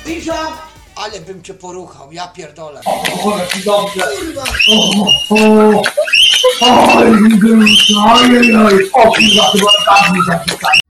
Cisza! Ale bym cię poruchał, ja pierdolę. O, jaki dobrze. Kurwa! Oj, oj, oj, o kurwa, chyba tak mi zapisali.